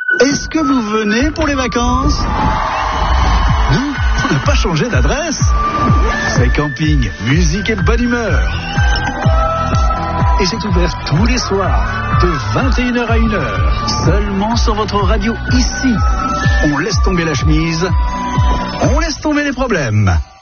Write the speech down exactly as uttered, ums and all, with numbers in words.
Est-ce que vous venez pour les vacances? Non, on n'a pas changé d'adresse. C'est camping, musique et bonne humeur. Et c'est ouvert tous les soirs, de vingt et une heures à une heure, seulement sur votre radio ici. On laisse tomber la chemise, on laisse tomber les problèmes.